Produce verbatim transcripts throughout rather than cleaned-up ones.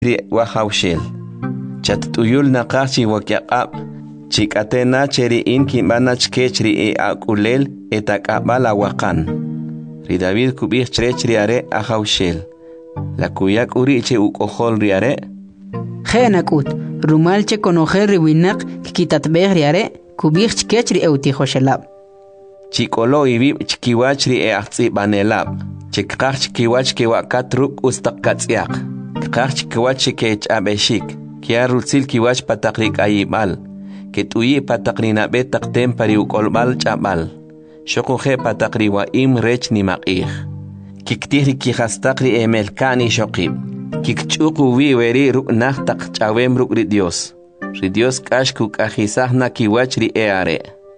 ri wahawshel. Chat tuyul naqachi wakyaqab. Chikatena cheri in kimbana chkechri e akulel etakabala wakan. Ri David kubih chrechri are ahawshel. La kuyak uri che ukohol riare. Genakut, rumal che conojer riwinak kitatbeh riare, kubih chkechri eutihoshelab. Chikolo ibib chkiwachri e ahtsi banelab. Chikach chkiwach kiwakatruk ustakatsiak. Kach chkiwach kech abeshik. Kia rutsil kiwach patakrik ayibal. Ketuyi patakrina betak tempari ukolbal chabal. Shokuhe patakri wa im rech ni maqih. Kiktihri kihastakri emelkani shokib. Kikchuku wi weri ruk nahtak chawem ruk ri Dios. Ri Dios kashkuk ahisahna kiwachri eare.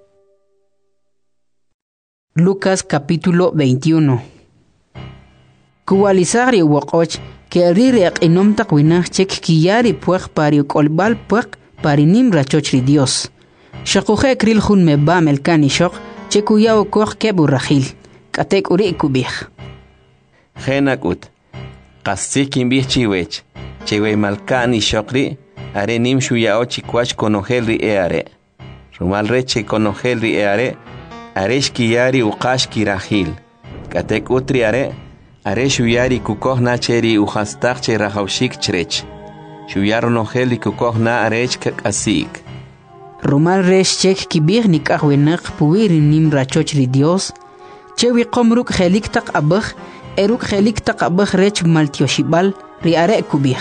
Lucas capítulo veintiuno. Kuwalisari wakoch que rireak inomtak winach chek kiyari puech pari kolbal puech pari nimra chochri Dios. Shakuhe kril hun me ba melkani shok chekuyao koch kebu rahil. Katek uri kubih. Genakut. Kassikin bih chiwech. Chewe malkani shokri. Are nim shuyao chikwach konohelri eare. Rumal reche konohelri eare. Aresh kiyari uqash kirahil. Katek utri are. Are shuyari kukoh na cheri uhastak che rahawshik chrech. Shuyaro noheli kukoh na arech kakasik. Rumal resh chek kibir nikah wenak puwiri nim rachochri Dios. Chewi komruk helik tak abah. Eruk helik tak abah rech maltioshibal ri are kubih.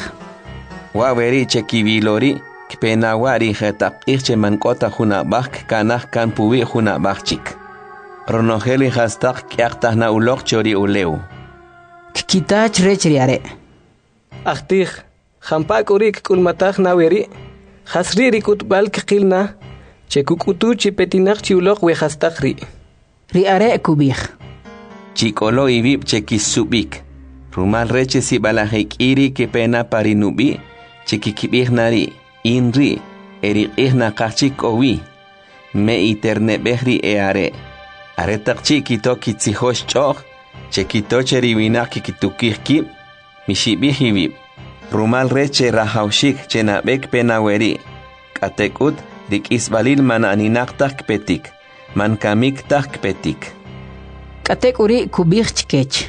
Waweri chekivilori. Kpena wari hetak irche mankota huna bak kanah kan puwi huna bakchik. Ronoheli hastak kiaktah na ulok chori uleu. Kitach rechri are. Achtih, hampak urik kulmatah na weri. Hasri rikut bal kikilna. Chekukutu chipetinak chiulok we hastakri. Ri are kubih. Chikolo ibib chekisubik. Rumal reche si balahik iri kepena parinubi. Chekikibih nari. Inri, eri ihna kachik owi. Me iterne behri eare. Aretak chikito kitsihosh choch. Chekito cheriwinak kikitukih kib. Mishibih ibib. Rumal reche rahawshik chenabek penaweri. Katekut rik isbalil man aninak tak petik. Man kamik tak petik. Katek uri kubih chkech.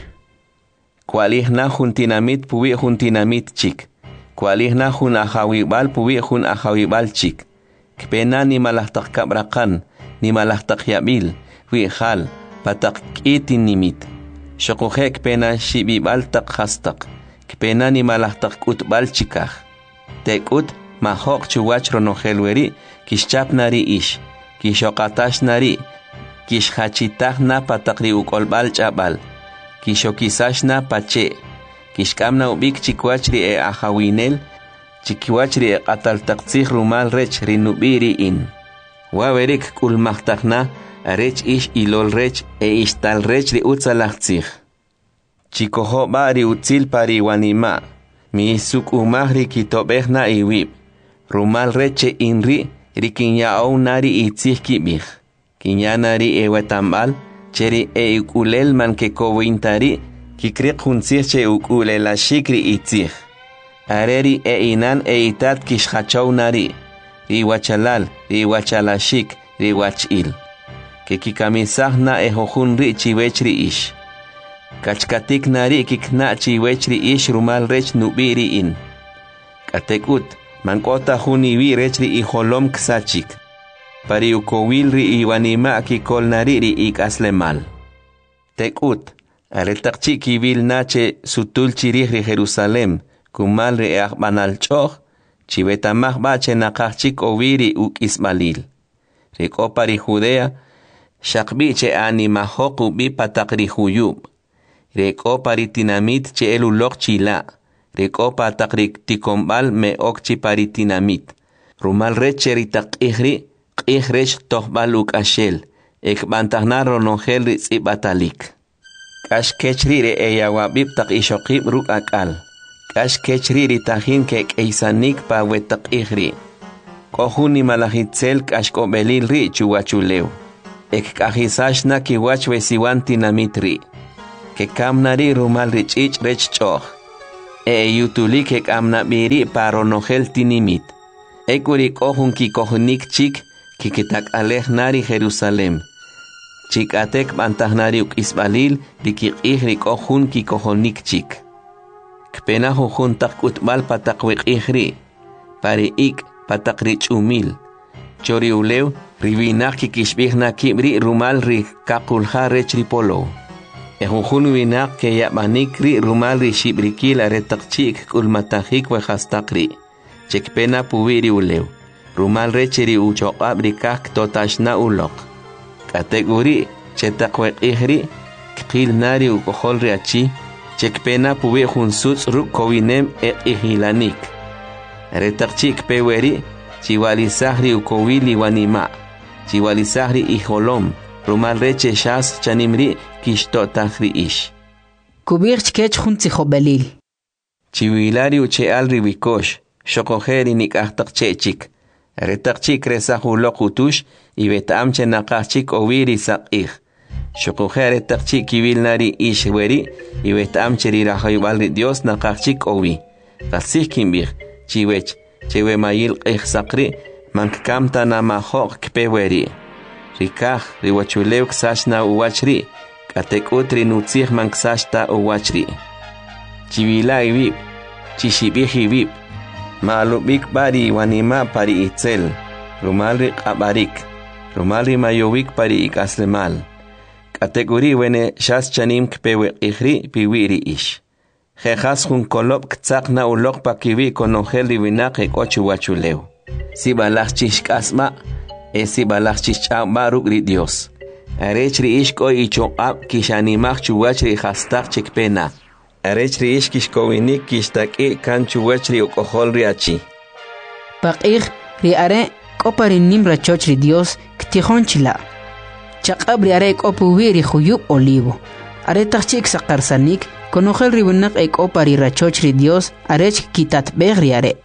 Kualih na juntinamit puwi juntinamit chik. Kualih na jun ahawibal puwi jun ahawibal chik. Kpena ni malahtak kabrakan, ni malahtak yabil, wi hal, patak itin nimit. Shokuhe kpena shibibal tak hastak. Kpena ni malahtak utbal chikah. Tekut mahok chuwach ronohelweri, kishchap nari ish, kishokatash nari, kishhachitah na patakri ukolbal chabal, kishokisash na pache. Kishkamna ubik chikwachri e ahawinel, chikwachri e qataltaqtsih rumal rech rinubiri in. Wawerik kulmahtakna, arech ish ilol rech e ishtal rech ri utzalachtzih. Chikoho bari utzil pari wanima, mi isuk umahri kitobehna iwib. Rumal reche inri, rikinyao nari itzih kibih. Kinyanari e wetambal, cheri e ukulel man ke kowintari, Kikrik hunsir che ukule la shikri itzih. Areri e inan e itat kishhachaw nari. Riwachalal, riwachalashik, riwachil. Kikikamisah na e hohun ri chiwechri ish. Kachkatik nari kikna chiwechri ish rumal rech nubiri in. Katekut, mankota huniwi rechri iholom ksachik. Pari ukowil ri iwanima kikol nari ri ikaslemal. Tekut. Aretak chiki vil nache sutul chirihri Jerusalem, kumal re akbanal choch, chivetamach bache nakachik oviri uk ismalil. Rekopari Judea, shakbiche animahoku bi patakri huyub. Rekopari tinamit che elulok chila. Rekopa takrik tikombal me okchi pari tinamit. Rumal recheri tak ihri, ihresh tohbal uk ashel. Ekbantagnar ronongel ritz ibatalik. Kash kechriri e yawabib tak ishokib ruk akal. Kash kechriri tahin kek eisanik pa wetak ihri. Kohuni malahitzel kash kobelil ri chuwachuleu. Ek kahisash na kiwach wesiwan tinamit ri. Ke kamnari rumal rich ich rech choch. e yutulik ek amna biri paro nogel tinimit. Ekurik ohun ki kohunik chik kikitak alej nari Jerusalem. Chik atek bantahnari uk isbalil dikik ihrik ohun ki kohonik chik. Kpena hujun tak utbal patak wik ihri. Pari ik patak rich umil. Chori ulew rivinak kikishbihna kibri rumal ri kakulha rech ripolo. Ehujun winak ke yabanik ri rumal ri shibrikil aretak chik kulmatahik wehastakri. Chekpena puwiri ulew. Rumal recheri uchoqab rikak totashna ulok. Kategori chetak wek ihri kil nari ukohol riachi. Chekpena puwi hunsuts ruk kowinem e ihilanik. Retak chik peweri chiwalisahri ukowili wanima. Chiwalisahri iholom. Rumal reche shas chanimri kishtotahri ish. Kubir chkech hunti khobelil. Chiwilari uche alri wikosh. Shokojeri nik ahtak chechik. Retak chik resahu lokutush y betamche nakachik oviri sakih. Shokojeri retak chik kivilnari ishweri y betamche rirahaybalri Dios nakachik ovi. Kasih kimbir chiwech chewe mayil qih sakri mankamta namahok kpeweri. Rikah riwachulew ksashna uwachri katek utri nutzih manksashta uwachri. Chivila ibib chishibih ibib. Malubik bari wanima pari itzel, rumalri qabarik, rumalri mayowik pari ikaslemal. Kategori wene shas chanim kpewe ihri piwiri ish. Jejas hun kolop ktzak na ulok pakiwi konongel divinak ek ochu wachulew. Si balach chish kasma, e si balach chish baruk ri Dios. Arech ri ish ko ichokab kishanimach chuwachri hastak chekpena. Arech ri ish kishkowinik kishtaki kan chuwach ri ukohol ri achi. Paqir ri are kopari nimra choch ri Dios ktihon chila. Chaqab ri are kopu wiri khuyub olivo. Are tachik sakarsanik konogel ri winak ek opari rachoch ri Dios arech kitat ri are.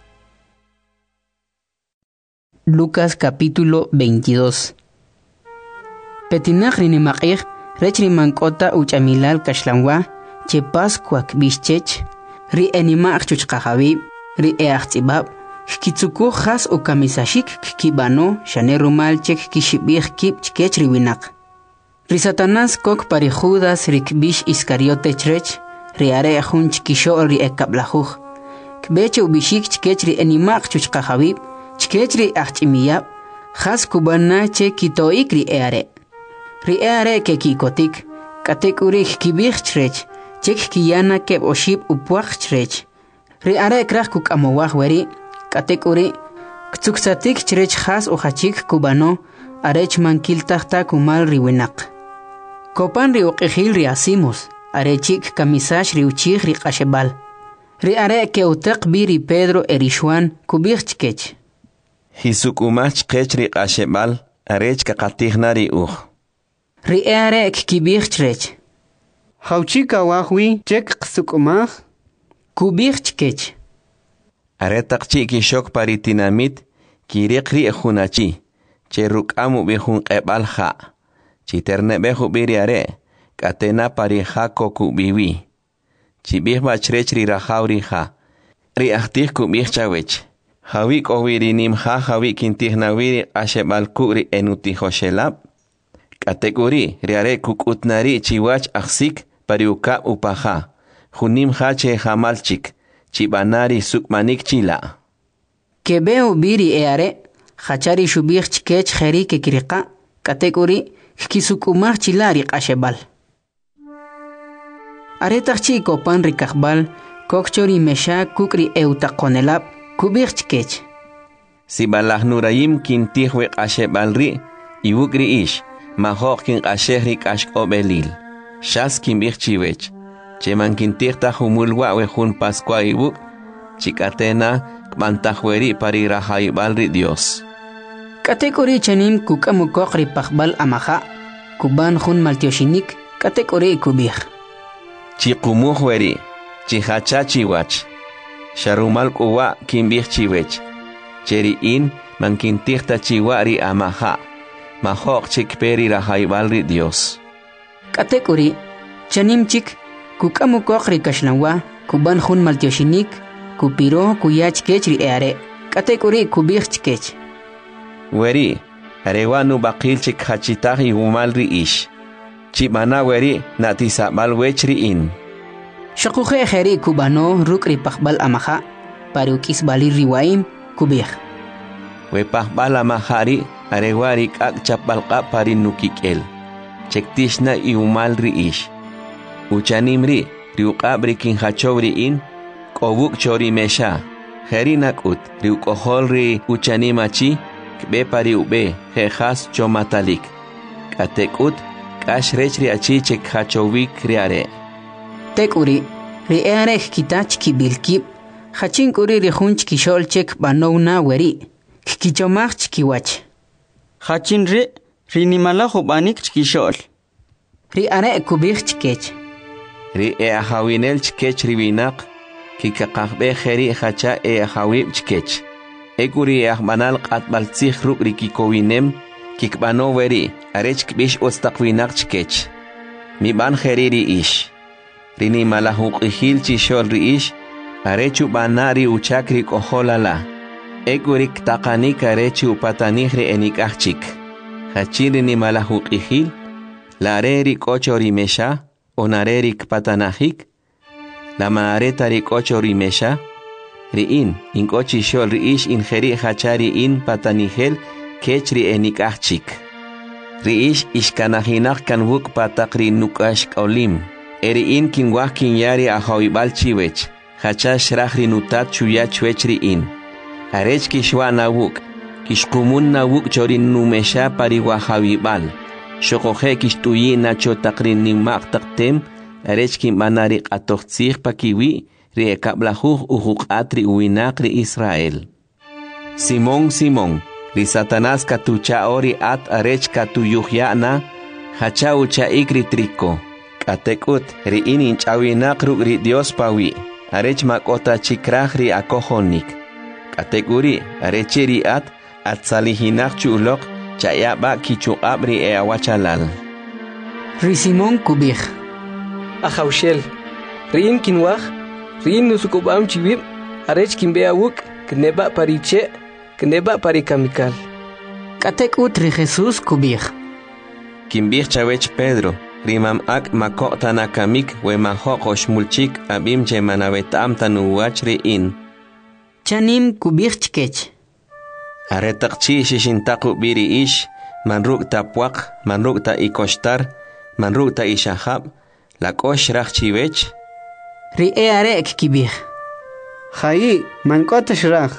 Lucas capítulo veintidós. Petinach ri nimaqir rech ri mankota uchamilal kashlanwa. Che Pascuak bischech, ri enimach chuchqahabib, ri eachtibab, kitsuku has o kamisashik kibano, shane rumal chek kishibih kip chkech riwinak. Ri Satanás kok pari Judas rikbish Iscariote chrech, ri are hun chkisho ri ekablahuj. Kbeche ubishik chkech ri enimach chuchqahabib, chkech ri achtimiyab, has kubana che kitoik ri eare. Ri eare ke kikotik, katek urik kibih chrech, Chek kiyana keb oshib upuach chrech. Ri are krach kuk amowach weri, katek uri, ktsuksatik chrech has o hachik kubano, arech mankil tahta kumal riwinak. Kopan ri uqihil ri asimos, arechik kamisash ri uchich ri qashebal. Ri are ke utek biri Pedro erishwan kubich chkech. Hisuk umach chkech ri qashebal, arech kakatihna ri uch. Ri are kibich chrech. Hauchika wahwi chek qsukumah kubich chkech. Aretak chiki shok paritinamit kirikri ejunachi. Cheruk amu bihun qebal ha. Chiterne behu biri are. Katena pari ha koku biwi. Chibih bachrech ri rahauri ha. Ri ahtih kubih chawech. Hawik owiri nim ha hawik intih nawiri ashebal kuri enuti hoshelab. Kategori ri are kukutnari chiwach aksik. Pariuka upaha, junim hache hamalchik, chibanari sukmanik chila. Kebeo biri eare, hachari shubir chkech heri ke kirika, kategori, kisukumar chilari kashebal. Aretach chiko pan rikakbal, kokchori mesha kukri eutakonelab, kubir chkech. Si balah nuraim kintihwe kashebalri, iwukri ish, mahokin kashehri kashk obelil. Shas kimbih chiwech, cheman kintirta humulwa wehun Pascua ibuk, chikatena kmantahueri parira haibalri Dios. Kategori chanim kukamukokri pakbal amaha, kuban hun maltioshinik, kategori kubih. Chikumuhueri, chihacha chiwach, sharumal kuwa kimbih chiwech, cheri in man kintirta chiwari amaha, mahok chikperi rahaibalri Dios. Kategori chanim chik kukamukokri kashlawa kuban hun maltioshinik, kupiro kuyach kech ri eare. Katekuri kubich kech. Weri, arewanu bakil chik hachitah igumal ri ish. Chibana weri natisabal wech ri in. Shakuje jeri kubano rukri pakbal amaha, pariukis bali riwaim kubich. We pakbal amahari, arewari kak chapalka parin nukikel. Chektishna igumal ri ish. Uchanimri, riukabri kin hachobri in, kobuk chori mesha. Herinakut, riukoholri uchanimachi, kbe pari ube, jejas chomatalik. Katekut, kashrechri achi chek hachovik riare. Tekuri, riare kitach kibilkip, hachinkuri rihunch kishol chek banowna weri, kichomach kiwach. Hachinri, rinimala hubanik kishol. Riare kubich chkech. Ri e ahawinel chkech riwinak, kikakakbe jeri hacha e ahawib chkech. Ekuri e ahmanal qatbal tzich ruk rikikowinem, kikbano weri, arech kbish ostakwinak chkech. Mi ban jeri ri ish. Rini malahuk ihil chishol ri ish, arechu banari uchakri koholala. Ekuri ktakanik arechu patanihri enikachik. Hachiri ni malahuk ihil, lareri kochori mesha, onareri kpatanahik, la maareta ri kocho rimesha, riin, in kochi shol riish in jeri hachari in patanihel, kechri enikachik. Riish ishkanahinak kan wuk patakri nukash kaulim, eri in kin wakin yari ahawibal chiwech, hachash rahri nutat chuya chwechri in. Arech kishwa na wuk, kishkumun na wuk chorin numesha pari wahawibal, shokohe kishtuyi na chotakrin nimak taktem, Arechkin manari atochtzich pakiwi, ri ekablahuch uhuk atri uinak ri Israel. Simón, Simón, ri Satanás katucha ori at arech katuyuhyana, hacha ucha ikri triko. Katekut, ri inin chawinak ruk ri Dios pawi, arech makota chikrach ri akohonik. Katekuri, arechi ri at, at salihinak chulok, chayaba kichuab ri eawachalal. Ri Simón kubich. Ahaushel, Rin kinwach, Rin nusukubam chibib, Arech kimbea wuk, kneba pariche, kneba parikamikal. Katek utri Jesús kubich. Kimbich chawech Pedro, Rimam ak makota nakamik, we mahokosh mulchik, abim che manavetam tanuwach in. Chanim kubich chkech. Aretakchi shishintaku biri ish, manruk tapwak, manruk ta ikoshtar, manruk ta ishahab, la kosh rachchivech. Ri e arek kibich. Hai, mankota shrach.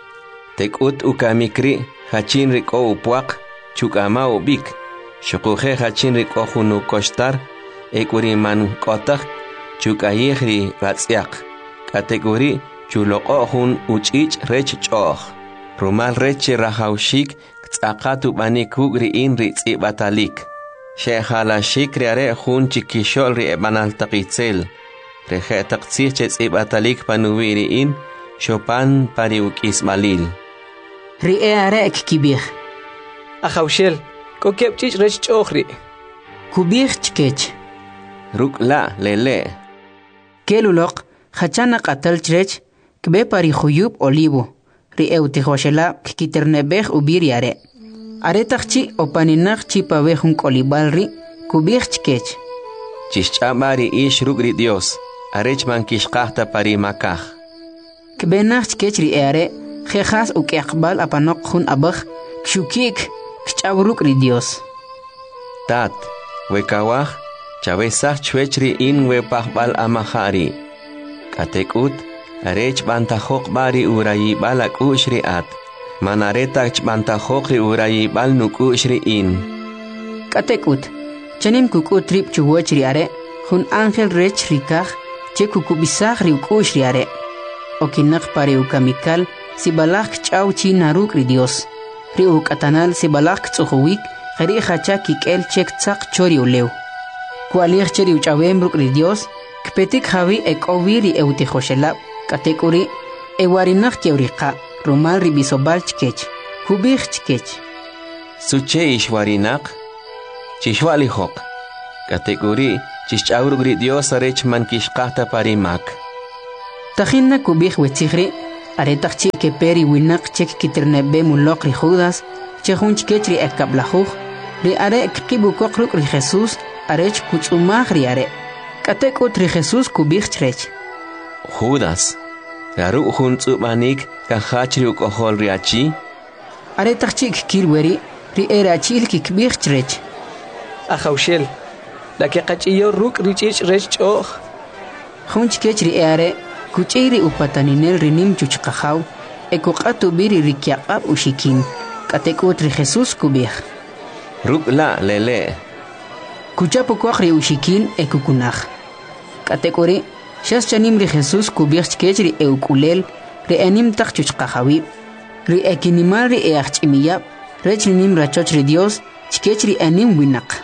Tekut ukamikri, hachin riko upwak, chukama ubik. Shukuhe hachin riko hunu koshtar, ekuri man kotak, chukayihri ratsyak. Kategori, chuloko hun uchich rech choch. Rumal reche rahaushik, tzakatu banikugri in ritzi batalik. Shehala shikri are hun chikishol ri ebanal taqitzel. Reje taqtzih chetz ibatalik panuwiri in, Chopin pariuk ismalil. Ri e arek kibich. Ahaushel, kokepchich rech chochri. Kubich chkech. Ruk la lele. Kelulok, hachana qatal chrech, kbe pari khuyub olivo. Ri e utihoshela kikiternebech ubiri are. Aretakchi opaninakchi pavejun kolibalri, kubich chkech. Chischamari ish rugri Dios, arechman kishkahta parimakah. Kbenach chkech ri ere, jejas ukeakbal apanok hun abach, kshukik, kchavruk ri Dios. Tat, wekawah, chavesach chwechri in wepahbal amahari. Katekut, arech bantahok bari urayi balak ushri at. Manareta chbantajokri urayi bal nukushri in. Katekut, chanim kuku trip chuwachri are, hun ángel rech rikaj, che kukubisaj riukushri are. Okinak pare ukamikal, si balak chauchi naruk ri Dios. Ri ukatanal si balak tsuhuwik, jeri hacha kikel chek tsak chori uleu. Kualir cheri uchawem ruk ri Dios, kpetik javi ekoviri eutijoshela, katekuri, ewarinak keurika. Rumal ribisobal chkech, kubich chkech. Suche ishwarinak, chishwalihok. Kategori, chichaurugri Dios arechman kishkahta parimak. Tajinna kubih wetzigri, aretach chi que peri winak chek kiternebe mulok ri Judas, chehun chikechri ekablajuj, ri are kibukokruk ri Jesús, arech kutzumaj ri are. Katekut ri Jesús kubih chrech. Judas, garu hun tsubanik kahachri ukohol ri achi. Aretach chik kilweri, ri era chil kikbih chrech. Ajaushel, la que cachiyo ruk richich rech och. Hun chikechri are, kuchiri upataninel rinim chuchkajaw, ekukatu biri rikyaqab ushikin, katekut ri Jesús kubih. Ruk la lele. Kuchapo kwakri ushikin ekukunaj. Katekuri, shas chanim ri Jesús kubih chikechri eukulel, ri enim tak chuchkajawib, ri ekinimal ri eachchimiyab, rech rinim rachoch ri Dios, chikechri enim winak.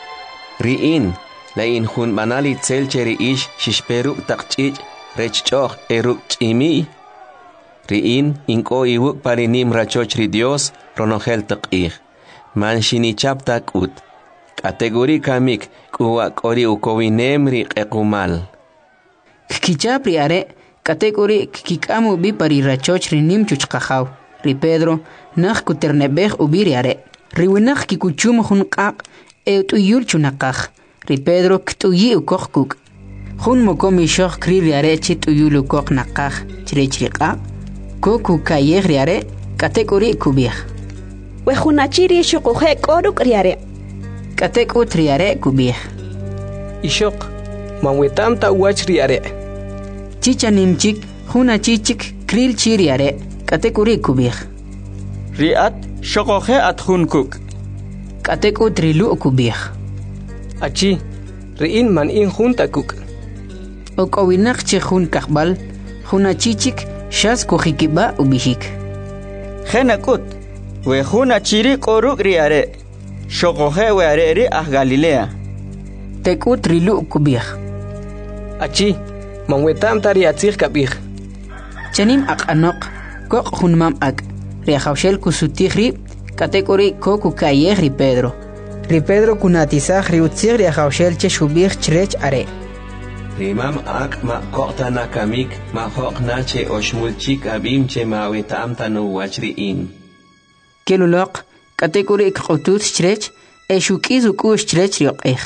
Riin, la in hun banali tselcheri ish shishperuk takchich, rech choch eruk chimi. Riin, inko iwuk parinim rachoch ri Dios, ronogel takich. Man shinichap takut. Kategori kamik, kuwa kori ukowinem ri ekumal. Kichap ri are, kategori kikamu bi pari rachoch ri nim chuchkajaw, ri Pedro, nach kuternebej ubiri are. Ri winach kikuchum hun kaq, eut uyul chunakaj, ri Pedro ktuyi ukokuk. Hun mokomi shoch kri ri are chit uyul ukok nakaj, chirechri kaq. Koku kayej ri are, kategori kubih. Wejunachiri shukuje koruk ri are. Katekut ri are kubih. Ishok, manwetam ta wach ri are. Chichanim chik, huna chichik, kril chiri are, katekuri kubih. Riat shokoje at hunkuk. Katekut rilu kubih. Achi, riin man in junta kuk. Okowinak che hun kakbal, huna chichik, shas kujikiba ubihik. Genakut, we hunachiri koruk riare. Shokoje we areri ah Galilea. Tekut rilu kubih. Achi, manwetam tari atzir kabih. Chanim ak anok, kok hunmam ak, riajaushel kusutihri, katekuri koku kayeh ri Pedro. Ri Pedro kunatizaj ri utzir riajaushel che shubih chrech are. Rimam ak ma kokta na kamik, ma hok na che oshmulchik abim che ma wetam tanu wachriin. Kelulok, katekuri kutut chrech, e shukiz ukush chrech riokeh.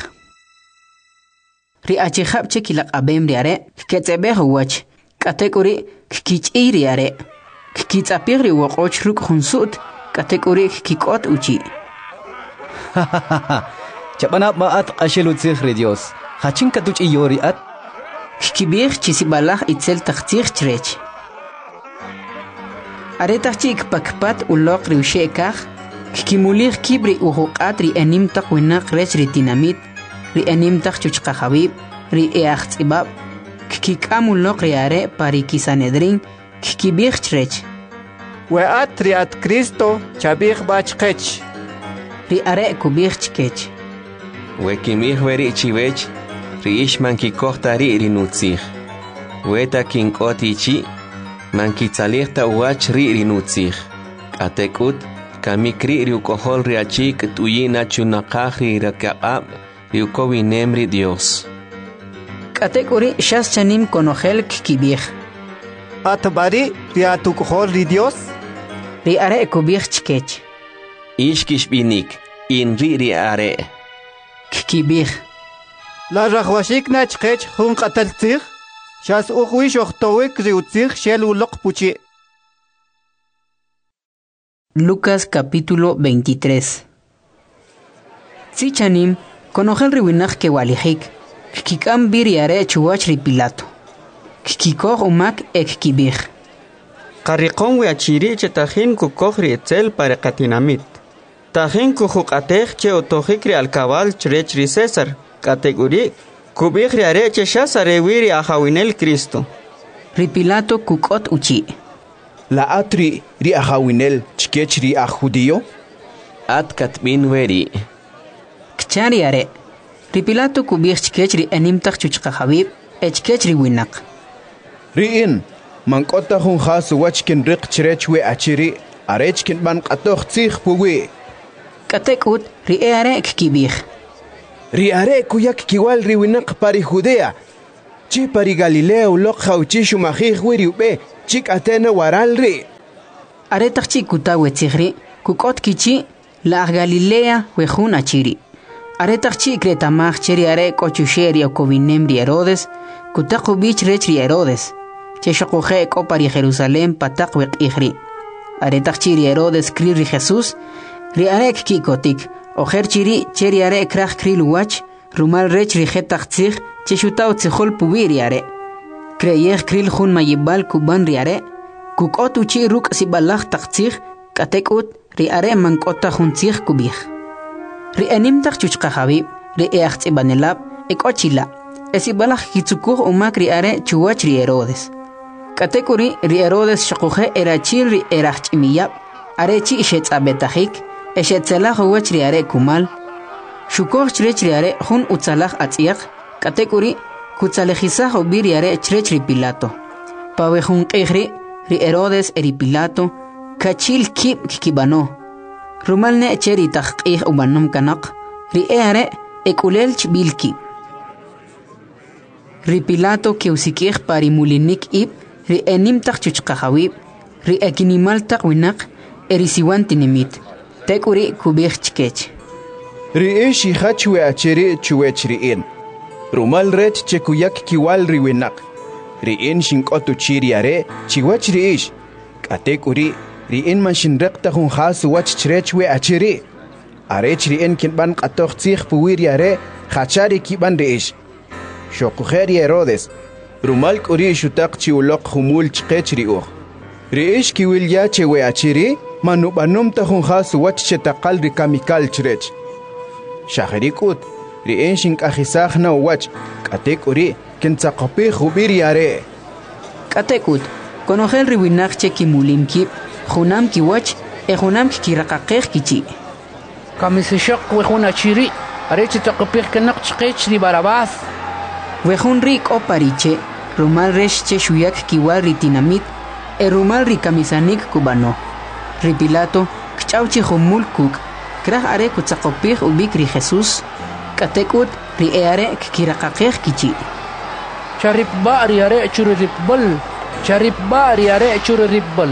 Ri achihab che kilak abem ri are, ketzebeh wach, katekuri kikich'i ri are, kikitzapir ri wokoch ruk hunsut, katekuri kikot uchi. Chapanap maat qashilut sikhri Dios. Hachin katuch iyori at. Kikibir chisibalaj itzel tachtich chrech. Aretachik pakpat ulok ri ushekaj, kikimulir kibri uhuqat ri enim tak winak rech ri tinamit, ri enim tak chuchqahabib, ri eachtzibab, kikikamulok ri are pari kisanedrin, kikibir chrech. Weat riat Cristo chabih bachkech. Ri are kubir chkech. Wekimih weri chiwech, ri ish man kikohta ri ri nutzich. Weta kinkoti chi, man kitzalihta uach ri ri nutzich. Atekut, kamikri ri ukohol ri achik tuyina chunakaj ri rakaqab, ri ukowinem ri Dios. Katekuri shas chanim konogel kikibir. Atbari riat ukohol ri Dios. Ri are kubir chkech. Ish kishbinik, in ri ri are. Kikibir. La rachwashik na chkech hun qataltzir. Shas ukhwish ochtowik ri utzir shel ulok puchi. Lucas capítulo veintitrés. Sichanim, konogel riwinaj ke walijik, kikam bir yare chuwach ri Pilato. Kikikoh umak ek kibir. Qarriqon we achiri che tajin kukoj ri etzel para katinamit. Tajin kujuqatej che otojik ri alkabal chrech ri César. Kategori kubih ri are che shasare wiri ajawinel Cristo. Ri Pilato kukot uchi. La atri ri ajawinel chkech ri a judío. At katbin weri. Kchari are. Ri Pilato kubih chkech ri enim tak chuchqahabib, echkech ri winak. Riin, man kota hun khas wachkin riq chrech we achiri, arechkin man qatoh tzikh puwi. Katekut ri are kibih. Ri are kuyak kiwal ri winak pari Judea. chi pari Galilea uloq khawchi shumajij wiriube chik atena waralri. Aretaq chi kutawe tzigri kukot kichi la Galilea wejun achiri. Aretaq chi kretamaj cheri are kochusheri o kovinemri Herodes kutaqu bich rechri Herodes. Che shoquje ko pari Jerusalén pataq weq ihri. Aretaq chiri Herodes kriri Jesús ri arek kikotik ojer chiri cheri are kraj kriluwach rumal rechri jetaq tzig che shutaw tzijol pubiri are. Kreyej kril jun mayibal kuban ri are kukot uchi ruk sibalaj taqtzig katekut ri are mankota jun tzig kubij. Ri animtaq chuchqa habib ri eaqtz ibanelab ekochila esibalaj kitsukuj umak ri are chuwach ri Herodes. Katekuri ri Herodes shaquje erachil ri erachimiyab are chi ishetzabetajik eshetzelaj uwach ri are kumal shukoj chrech ri are jun utzalaj atziaq katekuri kutsalejizaj ubir are chrech ri Pilato pawe jun qijri ri Herodes eri Pilato kachil kib kibano rumal ne cheri taqqij ubanom kanaq ri are ekulel chbilki ri Pilato ke usikij pari mulinik ib ri enim taq chuchqajawib ri ekinimal taq winaq eri siwantinimit tekuri kubij chkech ri ishi hachwe acheri chuwech ri in rumal rech chekuyak kiwal ri winaq ri in shinqotu chiri are chiwach ri ish katekuri ri in man shinreqta jun khas wach chrechwe acheri arech ri in kinban qatoq tzig puwiri are khachari kiban ri ish shoqujeri Herodes rumal kuri shutaq chiuloq humul chqech ri uj ri ish kiwil ya chewe acheri manubanum ta jun khas wach chetaqal ri kamikal chrech shahrikut ri in shinkajisaj na wach katekuri kintzaqopi khubiri are katekut konojel ri winaq che kimulim kib junam kiwach e junam kiraqaqej kichi kamisishaq we jun achiri arech taqpij kanaq chqech ri Barabás wejun rik o pariche rumal resh che shuyak kiwal ri tinamit e rumal ri kamisanik kubano ri Pilato kchauchi humul kuk kraj are kutzaqopij ubik ri Jesús katekut ri are kiraqaqej kichi charip ba ri are churip bal charip ba ri are churip bal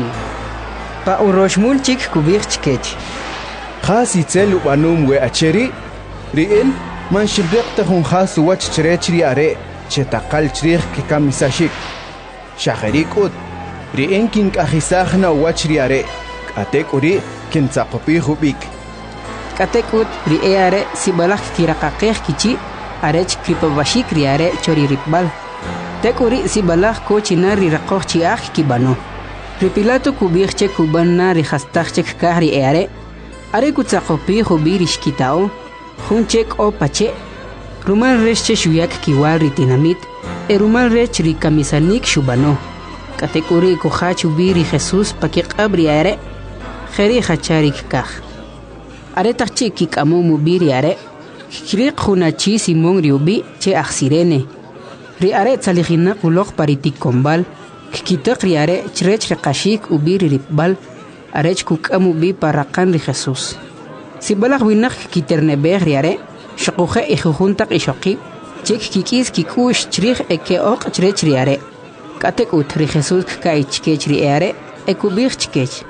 pa uroshmul chik kubij chkech khasi tsel ubanum we acheri ri in man shibreqta jun khas wach chrech ri are chetaqal chrij ki kamisashik shahrikut ri in kin kajisaj na wach ri are katekuri kintzaqopi hubik katekut ri are sibalaj kiraqaqej kichi arech kripabashik ri are chori ripbal tekuri sibalaj ko chinar ri raqoj chiaj kibano ri Pilato kubij che kubanna ri hastaj chek kahri are are kutzaqopi hubirish kitao jun chek o pache rumal rech che shuyak kiwal ri tinamit e rumal rech ri kamisanik shubano katekuri ko hachu biri Jesús pakiqabri are kheri khacharik kaj are taqchi kikamu biri are kriq khunachi Simón riubi che aksirene ri are tsalijina quloq paritik kombal kitaq ri are chrech qashik ubiri ribal arech kukamu bi paraqan ri Jesús sibalaq winaq kiternebej ri are shaquje ijujuntaq ishaqi chik kikis kikush chrij eke oq chrech ri are katek ut ri Jesús kai chkech ri are ekubij chkech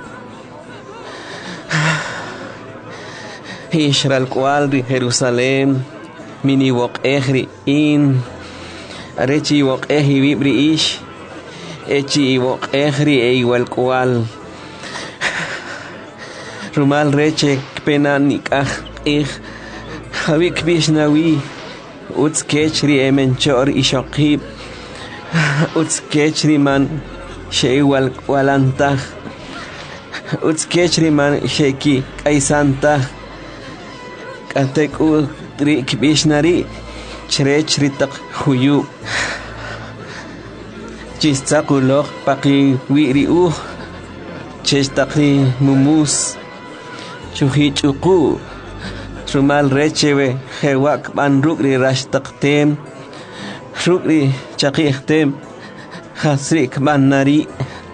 Israel cual ri Jerusalén mini wok ehri in arechi wok ehi vibri ish echi wok ehri e igual cual rumal reche pena nikah ich havik bishnawi uts kechri emenchor ishaqib uts kechri man sheiwal walantah uts kechri man sheki kaisantah katek u tri kibishnari chrechri tak huyu chistaquloq paqi wiri u chestaqi mumus chuhi chuqu rumal rechewe hewak ban rukri rashtaqtem rukri chaqihtem hasrik banari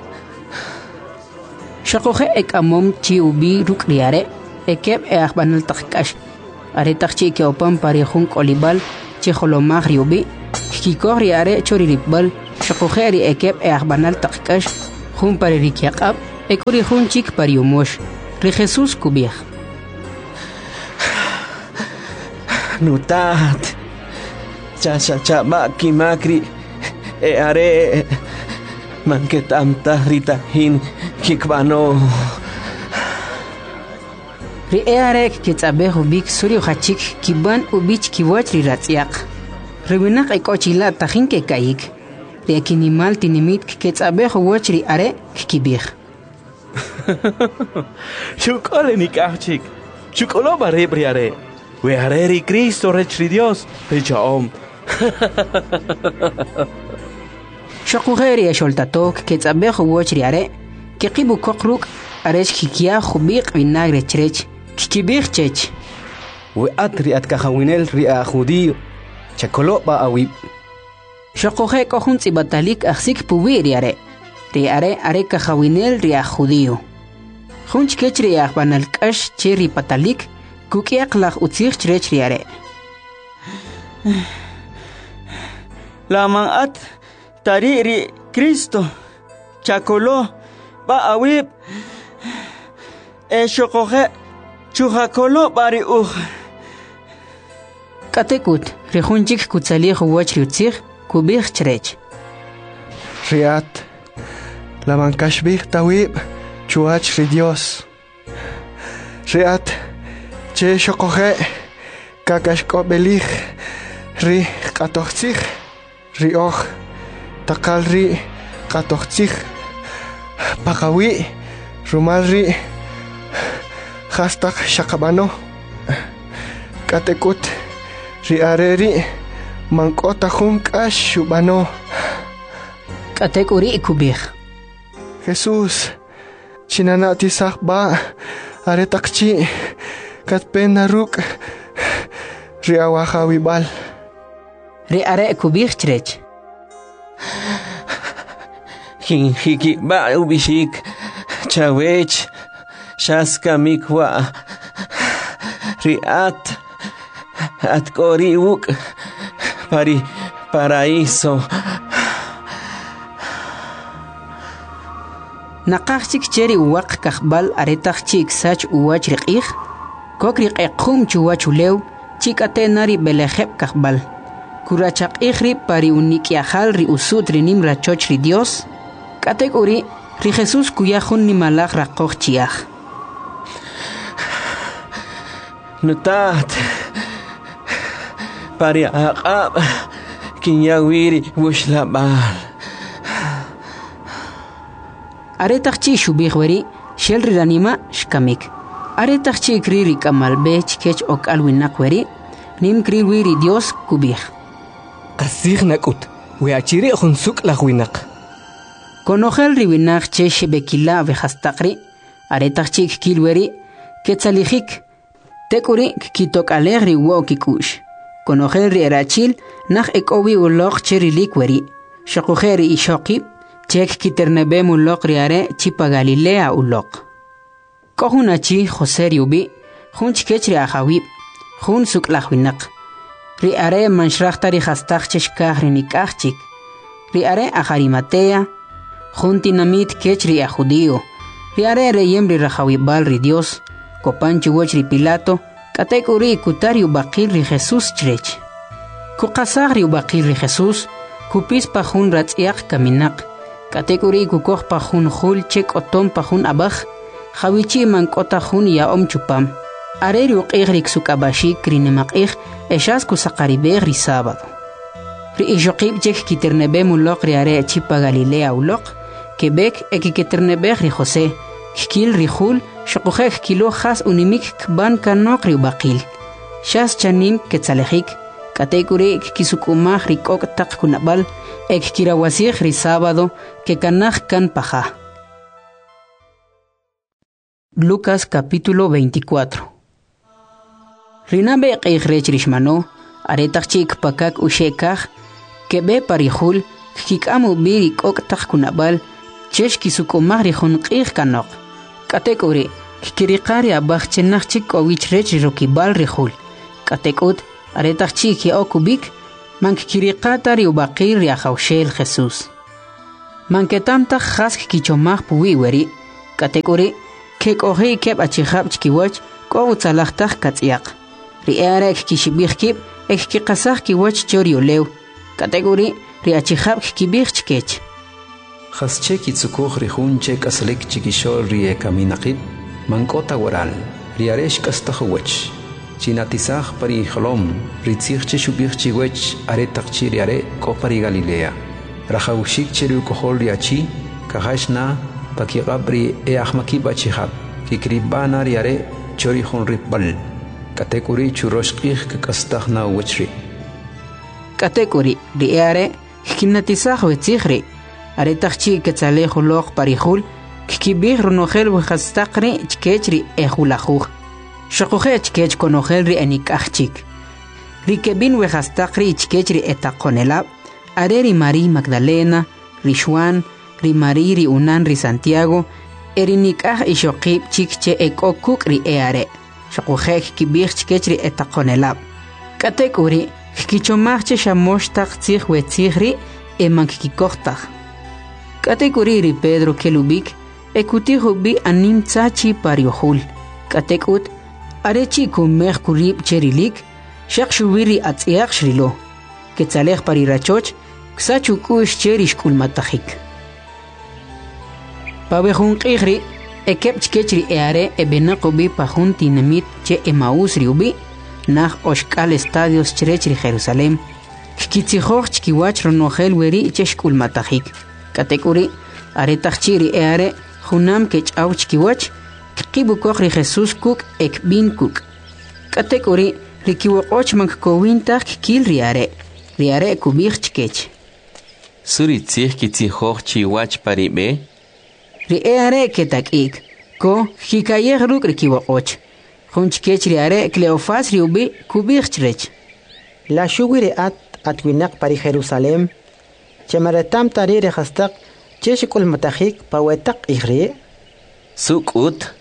shaqoje ek amom chi ubi rukri are ekeb e akhbanal taqkash are taqchi ke opam pari jun kolibal chi holomag riubi kikori are chori ribal shaqokheri ekep e akhbanal taqkash khun pare rikyaqab ekuri khun chik pariumosh ri Jesus kubih nutat cha cha cha maki makri e are manketam tahrita hin kikbano ri e are kitsabe hubik suri khachik kiban ubich kiwach ri ratsiaq riwinak ekochila tahin ke kayik ri akinimal tinimit kitsabe huwach ri are kibih Chukole nikachik chukolo bare briare we areri Cristo rechri Dios pechaom shaqokheri sholtatok kitsabe huwach ri are kiqibu koqruk aresh kikia khubiq vinagre chrech kibih chech we atri at kahawinel ri a judío chakolo ba awi shaqokhe kohun tsibatalik aksik puwi ri are ri are are kahawinel ri a judío khunch kechri a banal kash cheri patalik kukiaq lagh utsig chrech ri are laman at tari ri Cristo chakolo ba awi e shaqokhe chujakolo bari uj katekut rihunchik kutsali huwach riutzig kubih chrech riat la mankashbih tawib chuach ri Dios riat che shokoje kakashko belich ri qatochtzig ri oj takal ri qatochtzig paqawi rumal ri hashtag shakabano katekut ri areri mankota junkash shubano katekuri kubih Jesús chinanati sakba aretakchi katpena ruk ri awahawi bal ri are kubih chrech hin hiki ba ubishik chawech shaska mikwa riat at kori uk pari paraíso naqachik cheri waq kakhbal aretachik sach uwach riqih kokri qequm chuwach ulew chikate nari belejeb kakhbal kurachaq ihri pari unikiahal ri usut rinim rachoch ri Dios kategori ri Jesus kuyahun ni malach raqoch chiach nutat pari aqab kinyawiri wushlabal aretachchi shubih wari shelri ranima shkamik aretachchi kriri kamal bech kech ok alwinak wari nim kri wiri Dios kubih qasig nakut we achiri khunsuk lagwinak konojel riwinak che shebekila ve hastaqri aretachchi kilweri ketsalijik tekuri kitok alegri wo kikush konojel ri erachil nach ekowi ulog cheri likweri shaqokheri ishoqi chek kiternebe mulok riare chipa Galilea ulok kohunachi Jose riubi hunch kechri ahawib hun suklahwinak ri are manshrachtari hastach cheshkah rinikachik ri are aharimatea juntinamit kechri a judío ri are reyem ri rahawibal ri Dios kopanchu woch ri Pilato katekuri kutari ubaqil ri Jesus chrech kuqasag ri ubaqil ri Jesus kupis pa hun ratsiaq kaminak kategori kukoh pa hun khul chek otom pa hun abakh khawichi man kota hun ya om chupam are ri uqig sukabashi krinemaqig eshas ku saqaribe ri sábado ri ijoqib chek kiternebe mulok ri are chipa Galilea ulok Quebec ekikiternebe ri Jose kil ri khul shqokhek kilo khas unimik kban kanok ri ubaqil shas chanim ketsalejik kategori kisukumah ri kok tak kunabal ek kirawasig ri sábado que kanaj kan paja. Lucas capítulo veinticuatro. Rinabe qeikhrech rishmano aretachik pakak ushekaj que be parihul kikamu biri kok tak kunabal chesh kisukumah ri hunqig kanok kategori kiriqari abaj chenachik owich rech rokibal rihul katekut aretachik ya okubik Mankikiriqata riubaqir riaxawshel Jesús. Manketamta xask kichomaj puwi weri, katekuri, kek oji keb achijab chkiwach, ko utzalajtaj katziyaq. Riara ek kishibijkib, ek kikasaj kiwach choriolew, katekuri, riachijab kibij chkech. Xasche kitsukuj rijunche kaslik chikishol rie kaminaqib, mankota waral, riaresh kastajuwach. Chinatisaj pari jolom, ritzijche shubij chiwech aretaqchi riare ko pari Galilea. Rajawshik cheru kohol riachi, kahashna, pakigabri e ahmakiba chihab, kikribana riare chori hon ripbal. Katekuri churoshkih kakastahna wechri. Katekuri riare, kinatisaj wetzihri, aretaqchi ketzalejo log parihul, kikibij runojel wejastaqri chkechri ehulajuj. Shakuje chkech konojel ri enikachchik. Rikebin wejastaqri chkechri etaqonelab, are ri María Magdalena, ri Juan, ri María ri Unan ri Santiago, erinikaj ishoqib chikche ekokuk ri eare. Shakuje kibij chkechri etaqonelab. Katekuri, kichomajche shamoshtaq tzij wetzihri emankikikohtaj. Katekuri ri Pedro kelubik, ekutijubi anim tzachi pariohul. Katekut, arechi kumej kurib cherilik, shak shubiri atziak shrilo. Ketzalej parirachoch, ksachukush cherish kulmatajik. Pabejun qihri, ekep chkechri eare ebenakubi pajun tinamit che Emaús riubi, nach oshkal estadios cherechri Jerusalem, kikitzijoj chkiwach ronojel weri chesh kulmatajik. Katekuri, aretachchiri eare, junam kechau chkiwach, Kibukok ri Jesús kuk ek bin kuk. Katekuri rikiwokoch mankowintak kil riare. Riare kubich chkech. Suri tzih kitzihoj chiwach paribe? Riare ketakik. Ko hikayeh ruk rikiwokoch. Junchkech riare Cleofas riubi kubich chrech. La shuwi riat atwinak pari Jerusalem. Chemaretam tari rehastak cheshikul matajik pawetak ihri. Sukut.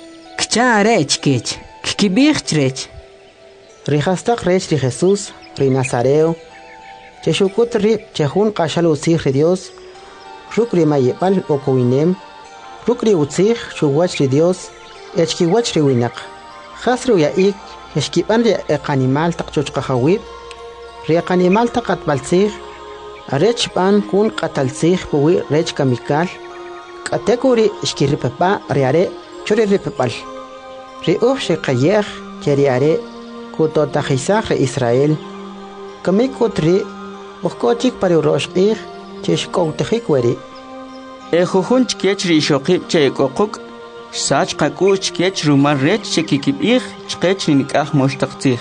Kchare chkech, kibij chrech. Rihastak rech ri Jesús, ri Nazareo. Cheshukut ri chehun qashal utzij ri Dios. Ruk ri mayepal okowinem. Ruk ri utzij shuwach ri Dios. Echkiwach ri winak. Khas ri uyaik, eshkipan ri eqanimal tak chochqahawib. Ri eqanimal tak atbaltzij. Arech pan kun qataltzij puwi rech kamikal. Katekuri eshkiripapa riare chori ripapal. Riuh shekayeh cheriare kutotajisaj re Israel. Kamikutri ukochik pari uroshqih cheshkoutejik weri. Ejujun chkech ri shoqib che kokuk sach qaku chkech rumar rech chekikibih chkech nikah moshtaqtij.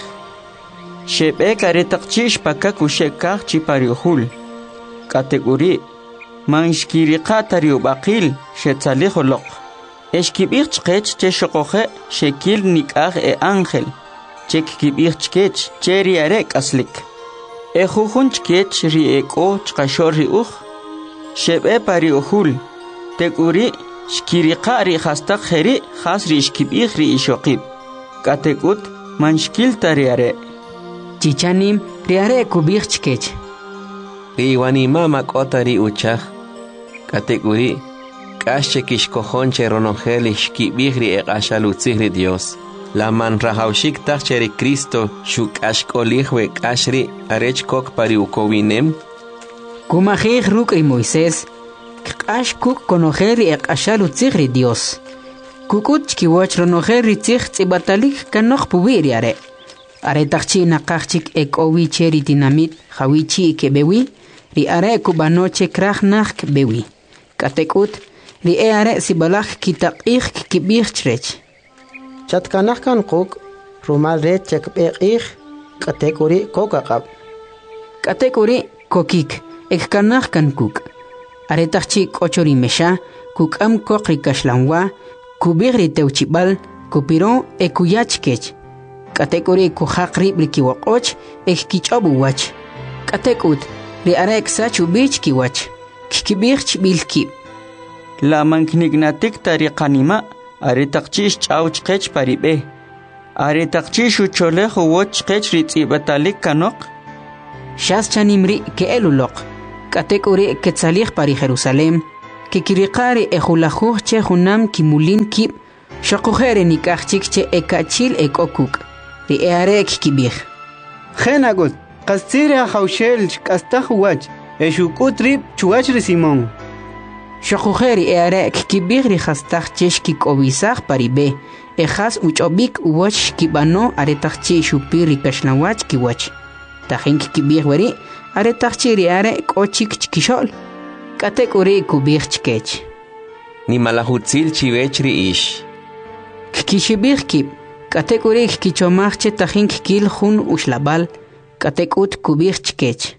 Shebe karetaqchish pakak ushekaj chipariuhul. Kategori manshkiriqa tariubaqil shetzaliholoq. Eshkibir chkech che shokoje shekil nikah e ángel. Chekibir chkech che riarek aslik. Ejujun chkech ri eko chkashor ri uj. Shebe pari uhul. Teguri shkiriqa ri hastak heri has ri ishkibir ri ishokib. Katekut manshkil tariare. Chichanim riare kubir chkech. Ri wanima makota ri uchaj. Kateguri Kashe kishkojonche ronojel ishkibihri eqashalutzihri Dios. La man rahaushik tacheri Cristo shuk ashkolihwe kashri arech kok pari ukowinem. Kumajij rukri Moisés, kash kuk konojeri eqashalutzihri Dios. Kukut chkiwach ronojeri tzih tzibatalik kanoj pubiri are. Are tachchi nakachik ekowi cheri dinamit hawichi kebewi, ri are kubanoche krach nach bewi. Katekut Ri eare sibalak kitaqih kibih chrech. Chatkanah kan kuk rumal red chekbeh kategori kokaqab. Kategori kokik ekkanah kan kuk. Aretachchi kochori mesha kukam kokri kashlanwa kubigri teuchibal kupiron ekuyachkech. Kategori kuhaqri brikiwakoch ekkichobuwach. Katekut ri arek sachu bichkiwach. Kibich bilkib. La manknignatik tariqanima aretaqchish ch'awchqech paribe. Aretaqchish ucholej uwochqech ritzibatalik kanok. Shas chanimri ke eluloq. Katek uri ke tsalih pari Jerusalem. Que kirikari ejulajuj che junam kimulin kib. Shakujere nikachik che ekachil ekokuk. Ri earek kibir. Genagot. Kastira haushel kastaj wach. Eshukutrip chuachri Simón. Shakujeri earek kibir ri hastaj chesh kikobisaj paribe. Ejas uchobik uwach kibano aretachchi shupiri kashnawach kiwach. Tajin kibir wari aretachchi ri are kochik chkishol. Katek uri kubir chkech. Ni malahutzil chivech ri ish. Kikishibir kib. Katek uri kichomachche tajin kil jun ushlabal. Katek ut kubir chkech.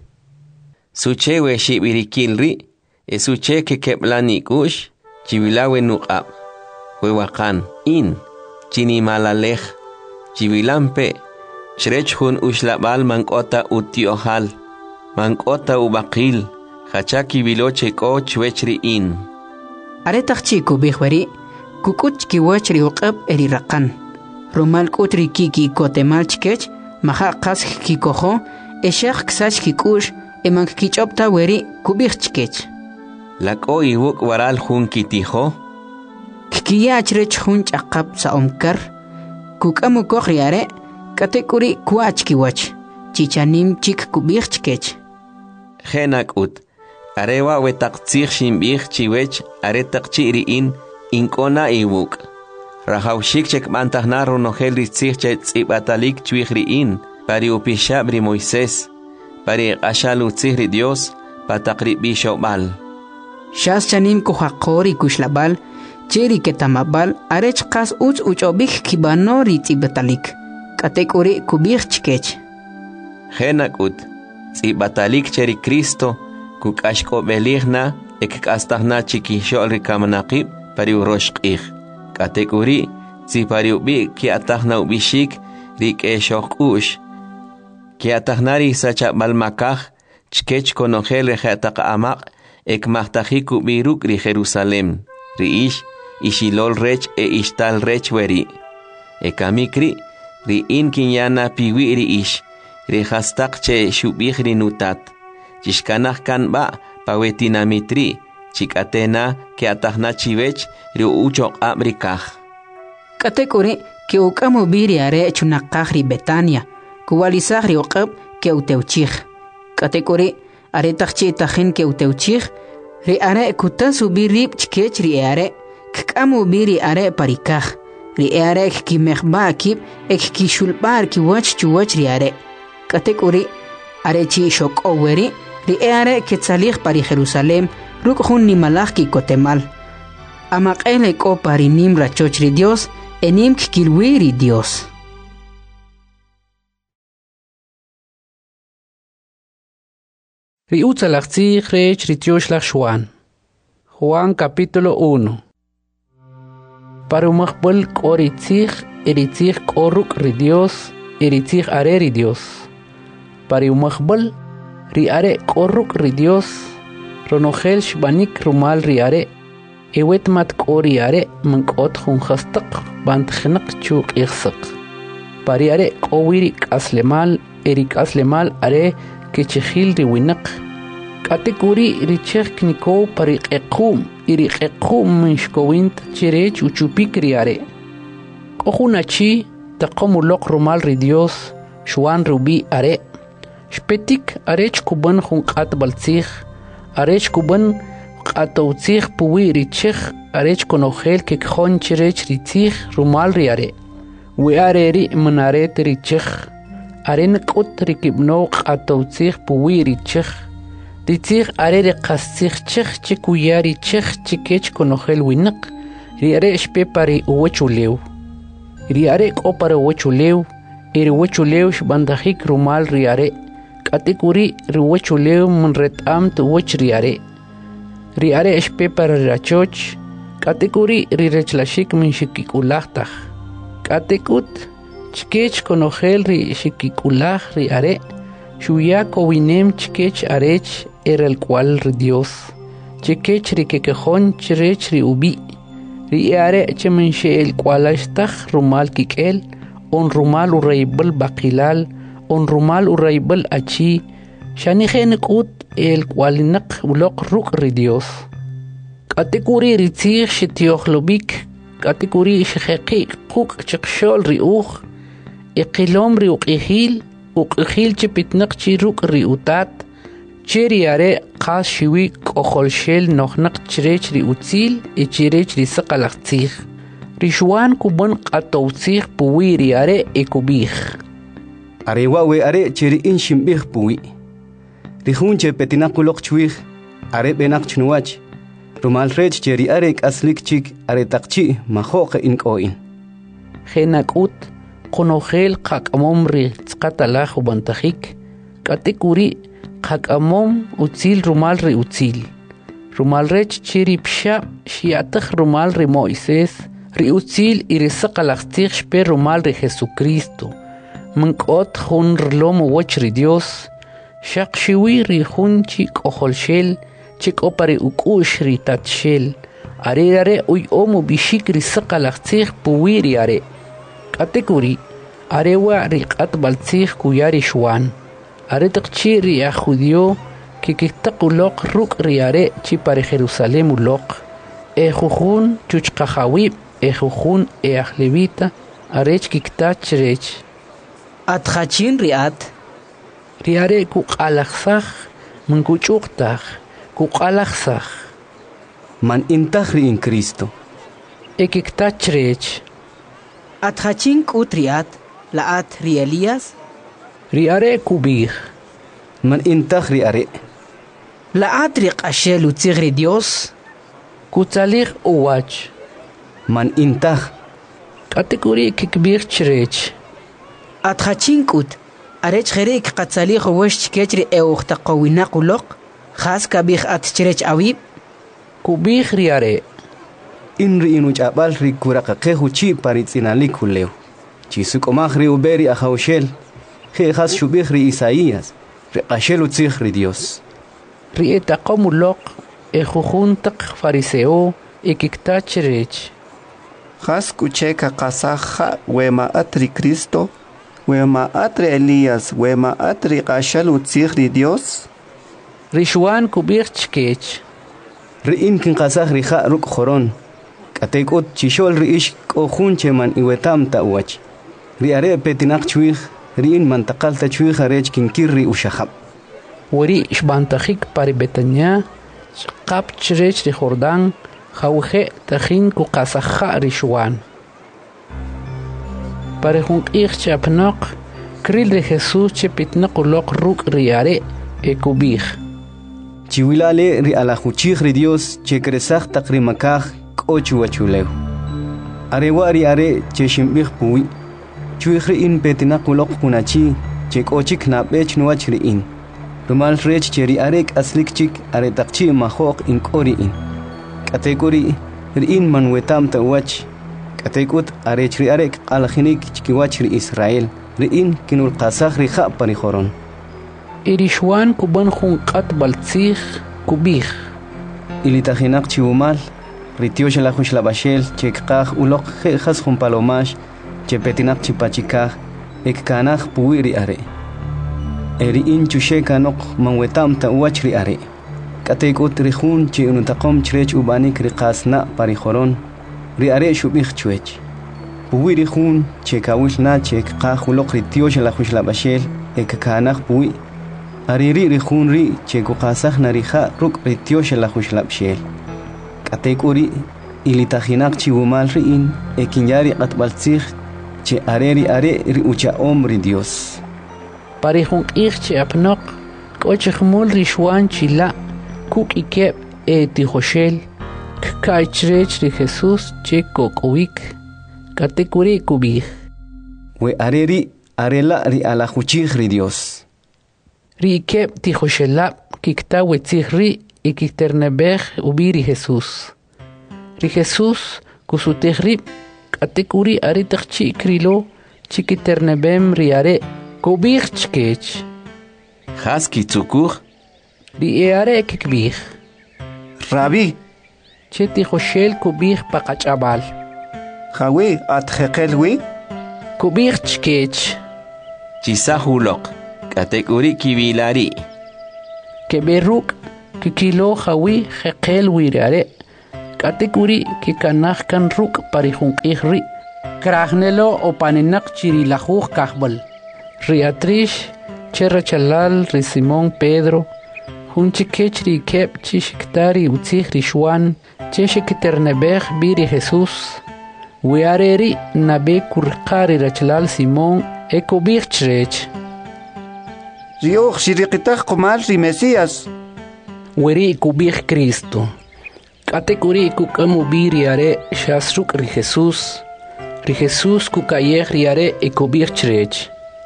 Suche we shibirikil ri. Esuche ke keplani kush. Chivilawe nuqab. Huewakan in. Chini malalej. Chivilampe. Shrech jun ushlabal mankota utiohal. Mankota ubakil. Hachaki viloche ko chwechri in. Aretachchi kubihwari. Kukuch kiwachri uqab eri raqan. Rumal kutri kiki kotemal chkech. Maha qas kikojo. Eshak ksach kikush. Eman kichopta weri kubih chkech. Lako iwuk waral jun kitijo. Kikiyachrech jun chaqab sa omkar. Kukamu kohriare. Katekuri kuach kiwach. Chichanim chik kubih chkech. Genak ut. Arewa wetaqtzig shimbig chiwech aretaqchi in inkona iwuk. Rahawshik chek mantahna ronogel ritzig chet tsibatalik chwigri in. Pari upishabri Moisés. Pari ashalutzigri Dios. Pataqri bishobal. Shas chanim kuhaqori kushlabal. Cheri ketamabal. Arech qas uch uchobik kibano ritzibatalik. Katek uri kubig chkech. Genak ut. Tsibatalik cheri Cristo. Kuk ashko beligna. Ek kastahna chikishol rikamanaqib. Pari uroshqig. Katek uri. Tsipari ubi ki atahna ubishik. Rik eshok ush. Ki atahnari sacha balmakaj. Chkech konogel rejatak amaq. Ek mahtajiku biruk ri Jerusalem. Ri ish. Ishilol rech e ishtal rech weri. Ekamikri. Ri in kinyana piwi ri ish. Ri hastak che shubih ri nutat. Chishkanaj kan ba pawetinamitri. Chikatena ke atahna chivech ri uchok abrikaj. Katekuri ke ukamu biri are chunakaj ri Betania. Kuwalizaj ri uqab ke uteuchij. Katekuri are takchi tajin ke uteuchij. Ri are kutasu birib chkech ri are. Kkamu biri are parikaj. Ri are ki mehba akib ek ki shulbar ki wach chuwach ri are. Katekuri are chi shok oweri. Ri are ke tsalih pari Jerusalem. Ruk jun ni malaj ki kotemal. Amaqele ko pari nim rachoch ri Dios. Enim kikilwi ri Dios. Riutza lachtzig rech ritiosh lach Juan. Juan capítulo uno. Parumachbol koritzig eritzig koruk ri Dios eritzig are ri Dios. Parumachbol ri are koruk ri Dios ronogel shbanik rumal ri are ewet mat kori are mankot jun khastaq bant khnaq chuq ikhsaq. Pari are kowiri aslemal erik aslemal are kechihil ri winaq. Katekuri richek niko pari qequm iri qequm mishkowint chirech uchupik ri are. Kohunachi taqomu loq rumal ri Dios Juan rubi are. Shpetik arech kuban jun qat baltzig arech kuban qatowtzig puwi richech arech konogel kekjon chirech ritzig rumal ri are. We are ri manaret richech aren qut rikibno qatowtzig puwi richech. Ritzig are ri qastzig chech chikuyari chech chikech konogel winaq. Ri are shpe pari uwachulew. Ri are ko para uwachulew. Iri uwachulew shbandajik rumal ri are. Katikuri ri uwachulew munret amt uwach ri are. Ri are shpe para rachoch. Katikuri ri rechlashik min shikikulajtaj. Katikut chkech konogel ri shikikulaj ri are. Shuya kowinem chkech arech era el cual ri Dios. Chkech ri kekejon chirech ri ubi. Ri are chemenshe el cual ashtaj rumal kikel. On rumal uraibel bakilal. On rumal uraibel achi. Shanijen kut el kwalinak ulok ruk ridios. Katekuri ritzir shitiohlobik, katekuri shekhi kuk chakshol riuch, iqilom riuk ihil, uk ihil chipitnak chiruk riutat, chiri are qas shiwik ocholshel nochnak chirech riutzil, e chirech risaqalaktzir. Rishuan kubon qatowtzir puwi riare e kubich. Are wawe are chiri in shimbich puwi. Rihunche petinakulok chwich, are benak chnuach. Rumal rech cheri arek aslik chik are takchi mahoke in koin. Genakut, konogel kakamom ri tskatalach ubantahik, katekuri kakamom utzil rumal ri utzil. Rumal rech cheri psha shiatach rumal ri Moises, ri utzil irisaqalachtir shpe rumal ri Jesucristo. Mankot hun rlom wach ri Dios, shak shiwi ri hun chik ocholshel, chik opare ukush ri tatshel. Are are uy omu bishik ri saqalachtir puwiri are. Katekuri, are wa ri qatbaltzir kuyari shwan. Are taqchi ri a judio, que kiktakulok ruk ri are chi pare Jerusalem ulok. E jujun chuchkahawib, e jujun e ahlevita, arech kiktach rech. Atjachin riat. Riare kuqalaksach, munkuchuktach, kuqalaksach. Man intach ri in Cristo. E kiktach rech. Atjachin kutriat, laat ri Elías. Riare kubich. Man intach ri are. Laat ri qashel utzigri Dios. Kutzalir uwach. Man intach. Katekuri kikbich rech. Atjachin kut. Arech kherik qatzalir wash ketri euchta qawina qulok. Khas kabich atchrech awib. Kubich riare. Inri inu chabal ri kuraka kehu chi paritzinalik huleo. Chisuk omach ri uberi ahaushel. He khas shubich ri Isaías. Ri qashel utzich ri Dios. Ri etaqomulok. E jujun tak fariseo. E kiktach rech. Khas kucheka qasaja wema atri Cristo. Wema atri Elías. Wema atri qashel utzich ri Dios. Rishwan kubich chkech. Ri'in kin qasaj rija ruk khoron. Katekut chishol riish kohun cheman iwetam ta'wach. Riare petinak chwih, ri'in mantakal ta chwih arech kin kirri ushahab. Wari shbantajik pari Betania, qap chrech ri Jordan, jawje tajin ku qasaja rishwan. Pare junk ich chapnok, kril ri Jesús chepitnak ulok ruk riare e kubich. Chiwilale ri alajuchih ri Dios che kresaj takrimakaj k'ochu wachuleu. Arewa ri are che shimbich puwi. Chuih ri in petinak ulok kunachi che k'ochik nabech nuach ri in. Rumal rech che ri arek aslik chik are takchi mahok in k'ori in. Katekuri ri in manwetam ta wach. Katekut arech ri arek alajinik chikiwach ri Israel. Ri in kinul qasaj ri ja parijoron. Irishwan kuban jun qat baltzig kubich. Ilitajinak chiumal, ritiosh la jush la bashel, chekaj ulok jejas jun palomash, chepetinak chipachikaj, ekkanaj puwiri are. Eri in chusheka nok manwetam ta uachri are. Katekut rihun chi unutakom chrech ubanik riqasna parijoron, ri are shubich chuech. Puwiri jun chekawil na chekaj ulok ritiosh la jush la bashel, ekkanaj puwi. Ariri rihun ri che kuqasaj narija ruk ritiosh la jushlabshel. Katekuri ilitajinak chiwumal riin ekinyari qatbaltzig che areri are ri ucha omri Dios. Parihun ich che apnok kochmul rishwan chila kuk ikep e tijoshel kkaichrech ri Jesús che kokowik. Katekuri kubich. We areri arela ri alajuchig ri Dios. Rike tijoshelab kikta wetzihri y kikternebej ubiri Jesús. Ri Jesús kusutehri katekuri aritakchi krilo chikiternebem riare kubich chkech. Haski tzukur. Ri eare kikbich. Rabi. Che tijoshel kubich pakachabal. Jawi atjekelwi. Kubich chkech. Chisahulok. Katekuri kivilari. que beruk que kilo hawi hekel wirare katekuri que kanach kan ruk parihun ihri krahnelo o panenak chiri lajuj kahbal riatrish cherra chalal ri Simón Pedro hunchi kechri kep chishiktari utzih rishwan cheshikiternebej biri Jesús wiareri nabe kurqari rachalal Simón ekobich chrech Rioch shiriqitaq qumal ri Mesías weri kubich Cristo katekuri kukamu biri are shasruk ri Jesús ri Jesús kukayej riare ekobich chrech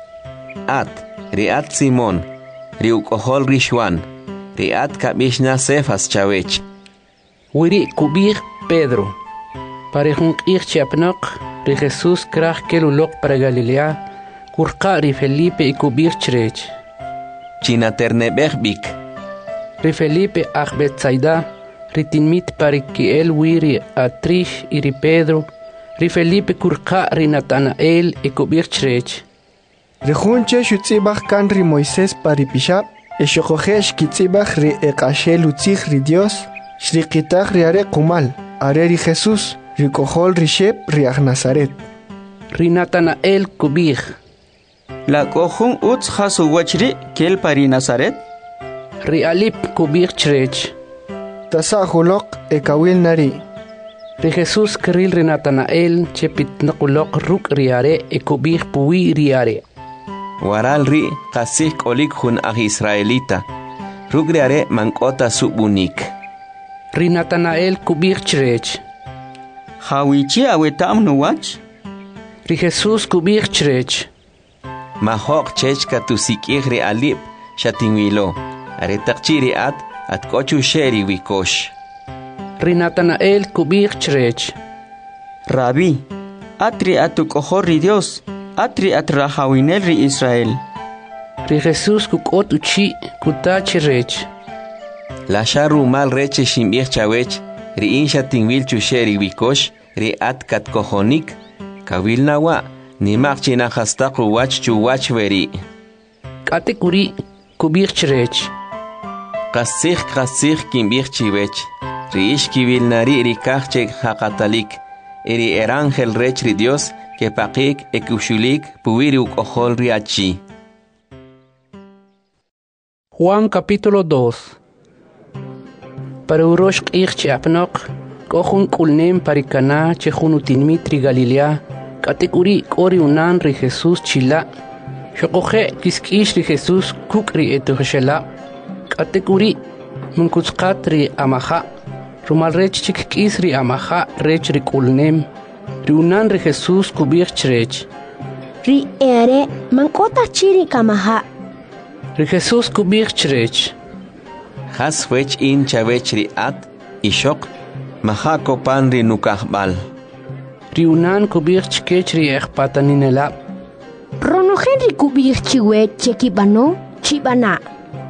at riat Simón riukohol rishwan riat kabishna Cefas chawech weri kubich Pedro parejun ich chapnok ri Jesús kraj kelulok para Galilea kurqa ri Felipe ekobich chrech Chinaternebej bik ri Felipe aj Betsaida ri tinmit parikiel wiri atrish iri Pedro ri Felipe kurqa ri Natanael ekobich chrech Rejunche shutzibach kan ri Moisés paripishab eshokojesh kitzibach ri eqashel utzich ri Dios shriqitach ri are kumal are ri Jesús ri kohol ri shep ri aj Nazaret ri Natanael kubich La kohun utz hasu wachri kel pari Nazaret ri alip kubich chrech tasa hulok ekawil nari ri Jesús kril ri Natanael chepit nakulok ruk riare ekobich puwi riare waral ri qasih kolik hun aj Israelita ruk riare mankota subunik ri Natanael kubich chrech hawichi awetam nuwach ri Jesús kubich chrech mahok chechka tusikih ri alip shatingwilo are taqchiri at at kochu sheri wikosh ri Natanael kubich chrech Rabbi atri atukohor ri Dios atri atrahawinel ri Israel ri Jesús kukot uchi kutach rech la sharu mal reche shimbich chawech ri in shatingwil chu sheri wikosh ri at kat kohonik kawil nawa ni machina hastaqu wach chu wach veri katekuri kubich chrech qasih qasih kimbich chiwech riish kibil nari ri kachche haqatalik eri erangel rech ri Dios que paqik ekushulik puwiri ukohol ri achi Juan capítulo dos Para urosh qich chapnok kohun kulnem parikana chehunutin mitri Galilea katekuri kori unan ri Jesús chila shokoje kiskish ri Jesús kukri etuhshela katekuri munkutsqat ri amaha rumal rech chikkis ri amaha rech ri kulnem ri unan ri Jesús kubich chrech ri ere mankota chiri kamaha ri Jesús kubich chrech has wech in chawech ri at ishok maha kopan ri nukahbal riunan kubich chkech ri ekpataninela Rono Henry kubich chiwe chekibano chibana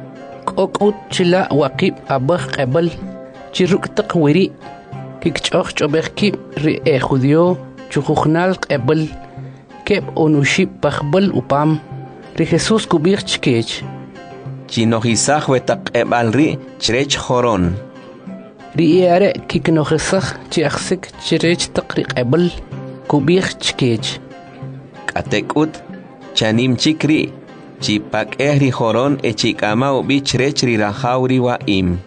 kokut chila waqib abah qabal chiruk taqwiri kikchoch chobekib ri e judio chukhnal qabal keb onushib bakhbal upam ri Jesús kubich chkech chinohisaj wetaqebal ri chrech joron ri ere kiknohisaj chiaxik chrech taqri qabal kubich chkech katekut chanim chikri chipak ehri joron e chikama ubi chrech ri rahauri wa im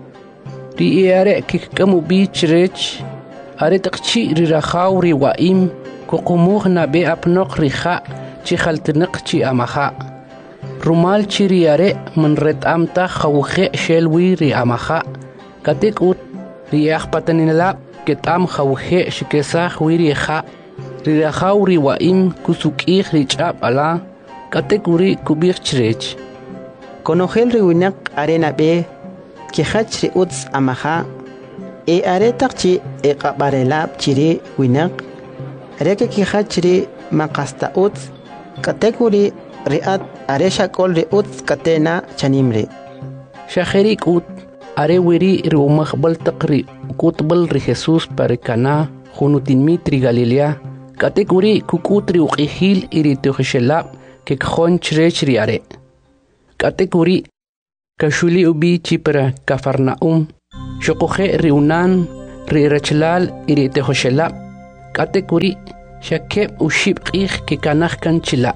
ri ere kikamu bi chrech are taqchi ri rahauri wa im kokumuh na be apnok ri kha chi khaltnaq chi amaha rumal chi ri are man ret amta khawkhe shelwi ri amaha katekut ri akhpatanila ketam khawkhe shikesah wi ri kha ri rahauri wa im kusukih ri chap ala katekuri kubich chrech Conogel ri winak arena be ki khach ri uts amaha e are taqchi e qabarelab chiri winak reke ki khach ri maqasta uts katekuri riat are shakol ri uts katena chanimre shakhiri kut are wiri ri umakhbal taqri kutbal ri Jesús parikana khunutin mitri Galilea katekuri kukutri uqihil iri tukhshelab ke khon chrech riare katekuri kashuli ubi chipra Cafarnaum, Shokoje riunan, ri rachlal iri tehoshela, kate kuri, shakeb ushib qih ke kanahkan chila.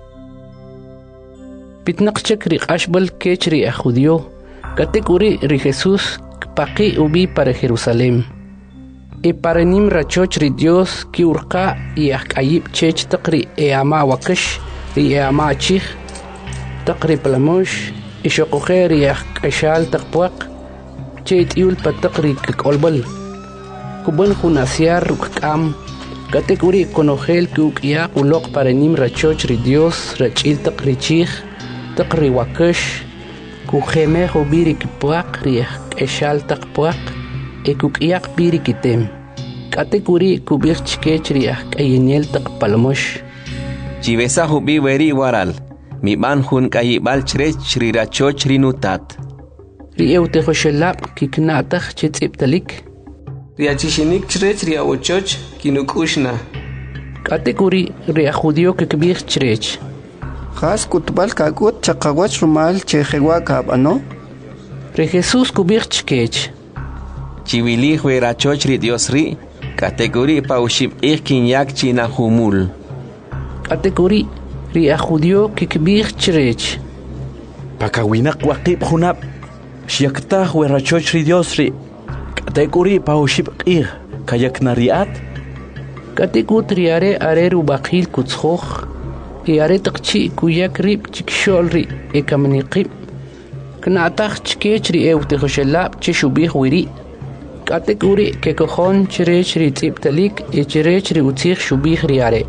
Pitnaqchek ri ashbal kech ri ajudio, kate kuri ri Jesús paqi ubi para Jerusalén. E para nim rachoch ri Dios ki urqa y akayib chech taqri e ama wakash ri e ama chih taqri plamosh e shokoje ri akashal taqpuaq chet iul pataqri kolbal kuban khunasiar rukam kategori konogel kukia ulok para nim rachoch ri Dios rachil taqri chih taqri wakash kujeme hobiri kipuaq ri akashal taqpuaq e kukiak biri kitem kategori kubir chkech ri akayeniel taqpalmosh Chivesa hubi weri waral mi ban hun kayibal chrech ri rachoch ri nutat ri eute khoshelab kiknatach chitsiptalik ri achishinik chrech ri awochoch kinukushna kategori ri ajudio kikbir chrech khas kutbal kakut chaqawach rumal chejewa kabano ri Jesus kubir chkech Chiwili hue rachoch ri Dios ri kategori paushib ikin yak china humul kategori ri ajudio kikbir chrech Pakawinak waqib hunab Shiakta hue rachoch ri Dios ri kategori paushib qih kayak nariat kategut ri are are ru baqil kutskhoch e are taqchi kuyak rib chikshol ri e kamniqib knatach chkech ri eute khoshelab chishubih wiri kategori ke kojon chrech ri tsiptalik e chrech ri utzikh shubih ri are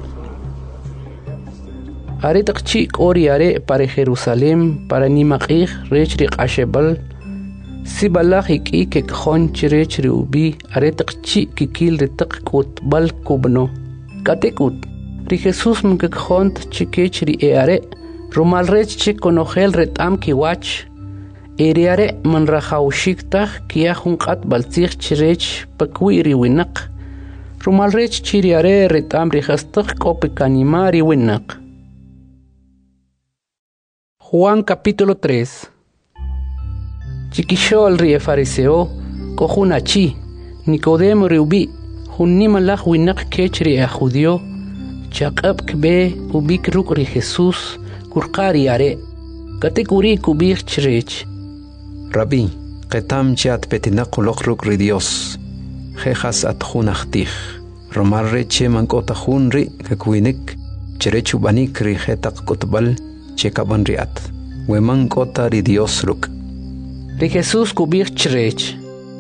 are taqchi kori are para Jerusalén para nimaqih rech ri qashebal sibalach iki ke kojon chrech ri ubi are taqchi kikil ri taq kutbal kubno katekut ri Jesus mke khont chikech ri e are rumal rech chi konogel retam kiwach Eriare man rajaushiktaj kia junqat baltzig chirech pakwiri winaq. Rumal rech chiriare retam rihastaq kope kanimari winaq. Juan capítulo tres. Chiquishol rie fariseo, kojunachi, Nicodemo riubi, junnimalaj winaq kech rie a judio, chaqab kbe ubik ruk ri Jesus, kurqari are, katekuri kubir chirech. Rabbi, qetam chat petinak ulok ruk ri Dios. Jejas at junachtij. Romar reche mankota junri kekwinik. Cherechu banik ri jetak kotbal chekaban riat. Weman kota ri Dios ruk. Ri Jesus kubir chrech.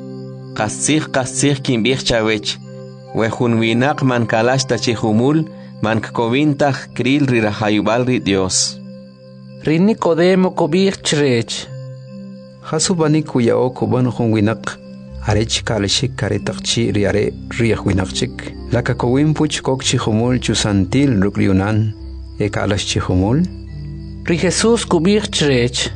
Qasih qasih kimbir chawech. We junwinak man kalash tachihumul man kovintah kril ri rahayubal ri Dios. Ri Nicodemo kubir chrech. Hasubani kuyao kuban winak arech kalshik karetaqchi riare riah winaqchik laka kowin puch kokchi humul chusantil rukriunan e kalashchi humul ri Jesus kubir chrech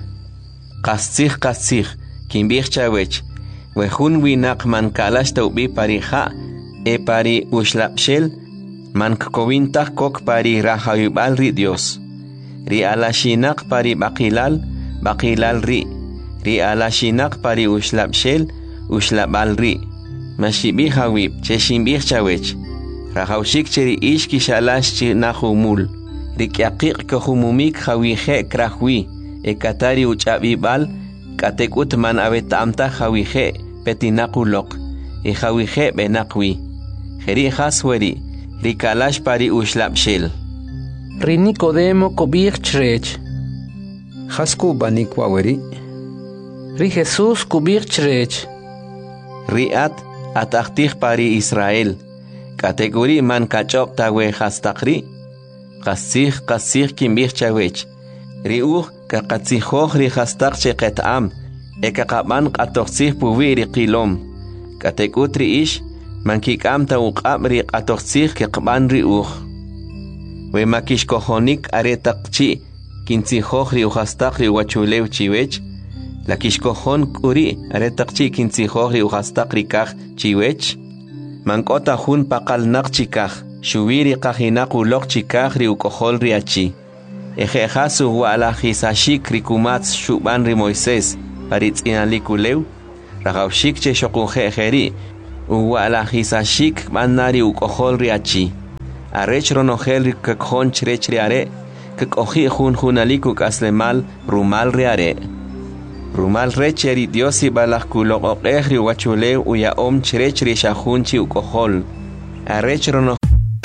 qasih qasih kimbir chawech we hun winak man kalash taubi parija e pari ushlapshel man kowintah kok pari rahayubal ri Dios ri alashinak pari baqilal baqilal ri ri alashinak pari ushlapshel ushlabal ri mashibi hawib cheshimbir chawech rahaushik cheri ishki shalash chi nahumul ri kyaqiq kahumumik hawihe krahwi e katari uchabibal katekut man abetamta hawihe petinakulok e hawihe benaqwi jeri hasweri ri kalash pari ushlapshel ri Nicodemo kubir chrech hasku banik waweri ri Jesus kubir chrech riat atachtih pari Israel kategori man kachop tawe hastaqri qasih qasih kimbir chawech riuh ka qatsihoh ri hastaq cheqetam e ka qaban qatoqsih puwi ri qilom katekutri ish man kikam ta uqab ri qatoqsih ke qaban riuh we makish kohonik are taqchi kintsihoh ri hastaq ri wachulew chiwech la kishkojon kuri aretaqchi kintsihohri uhastaqri kaj chiwech mankota jun paqal naqchi kaj shubiri qajinaq uloqchi kaj ri ukoholri achi Ejejasu wala hisashik rikumats shuban ri Moisés paritz inalikuleu ragawshik che shokunje ejeri wala hisashik manari ukohol riachi arech ronogel kakjon chrech riare kakoji jun junaliku kaslemal rumal riare rumal recheri diosi balahkulok okehri wachule uya om chrech ri shahunchi ukohol arech rono.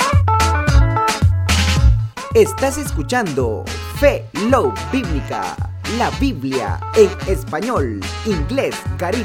Estás escuchando Fe Love Bíblica, la Biblia en español, inglés, caribe.